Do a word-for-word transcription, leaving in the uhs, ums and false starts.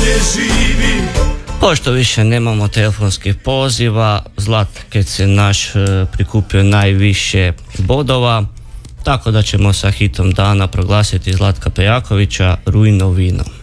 bolje živi. Pošto više nemamo telefonskih poziva, Zlatkec je naš e, prikupio najviše bodova, tako da ćemo sa hitom dana proglasiti Zlatka Pejakovića Rujno vino.